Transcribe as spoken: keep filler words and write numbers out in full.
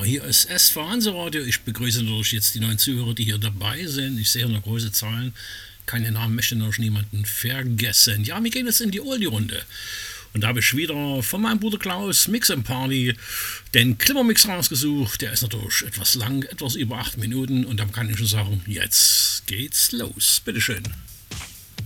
Ja, hier ist S V Hanseradio. Ich begrüße natürlich jetzt die neuen Zuhörer, die hier dabei sind. Ich sehe noch große Zahlen. Keine Namen möchte noch niemanden vergessen. Ja, wir gehen jetzt in die Oldie-Runde. Und da habe ich wieder von meinem Bruder Klaus Mix and Party den Klimmermix rausgesucht. Der ist natürlich etwas lang, etwas über acht Minuten. Und dann kann ich schon sagen, jetzt geht's los. Bitteschön.